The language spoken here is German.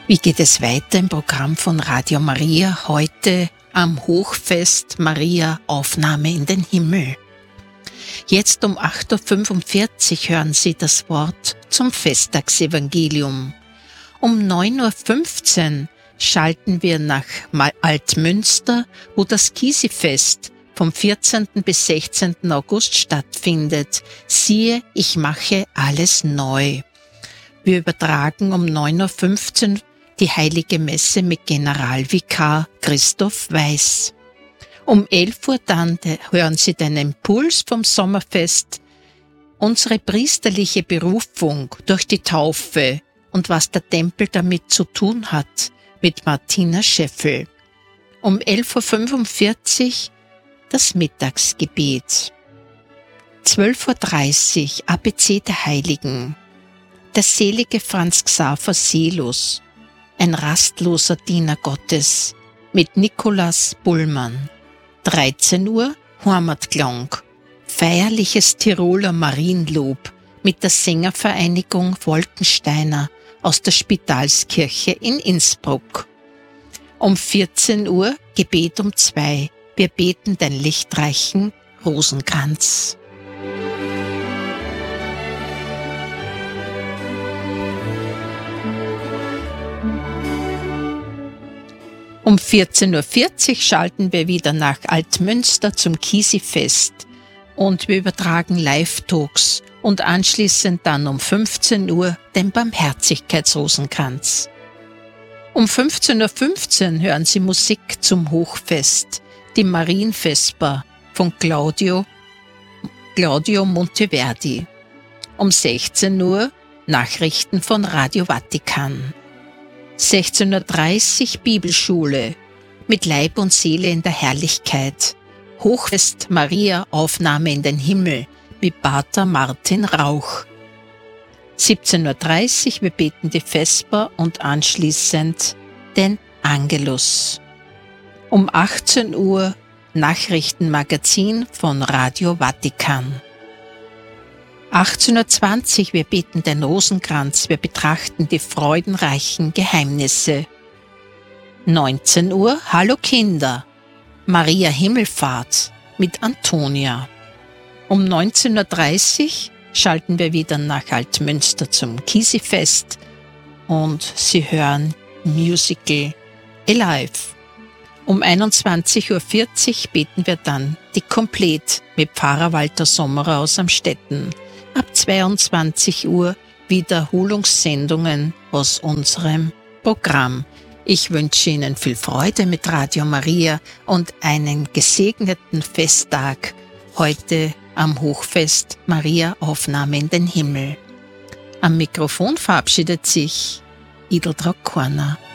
Wie geht es weiter im Programm von Radio Maria heute am Hochfest Maria Aufnahme in den Himmel? Jetzt um 8.45 Uhr hören Sie das Wort zum Festtagsevangelium. Um 9.15 Uhr schalten wir nach Altmünster, wo das Kisifest vom 14. bis 16. August stattfindet. Siehe, ich mache alles neu. Wir übertragen um 9.15 Uhr die Heilige Messe mit Generalvikar Christoph Weiß. Um 11 Uhr dann hören Sie den Impuls vom Sommerfest, unsere priesterliche Berufung durch die Taufe und was der Tempel damit zu tun hat, mit Martina Scheffel. Um 11.45 Uhr das Mittagsgebet. 12.30 Uhr ABC der Heiligen. Der selige Franz Xaver Seelus, ein rastloser Diener Gottes, mit Nikolaus Bullmann. 13 Uhr Heimatklang, feierliches Tiroler Marienlob mit der Sängervereinigung Wolkensteiner aus der Spitalskirche in Innsbruck. Um 14 Uhr Gebet um 2. Wir beten den lichtreichen Rosenkranz. Um 14.40 Uhr schalten wir wieder nach Altmünster zum Kisifest und wir übertragen Live-Talks und anschließend dann um 15 Uhr den Barmherzigkeitsrosenkranz. Um 15.15 Uhr hören Sie Musik zum Hochfest, die Marienvesper von Claudio Monteverdi. Um 16 Uhr Nachrichten von Radio Vatikan. 16.30 Uhr Bibelschule mit Leib und Seele in der Herrlichkeit. Hochfest Maria Aufnahme in den Himmel mit Pater Martin Rauch. 17.30 Uhr wir beten die Vesper und anschließend den Angelus. Um 18 Uhr Nachrichtenmagazin von Radio Vatikan. 18.20 Uhr wir beten den Rosenkranz, wir betrachten die freudenreichen Geheimnisse. 19 Uhr Hallo Kinder, Maria Himmelfahrt mit Antonia. Um 19.30 Uhr schalten wir wieder nach Altmünster zum Kisifest und Sie hören Musical Alive. Um 21.40 Uhr beten wir dann die Komplett mit Pfarrer Walter Sommerer aus Amstetten. Ab 22 Uhr Wiederholungssendungen aus unserem Programm. Ich wünsche Ihnen viel Freude mit Radio Maria und einen gesegneten Festtag heute am Hochfest Maria Aufnahme in den Himmel. Am Mikrofon verabschiedet sich Ideltraut Korner.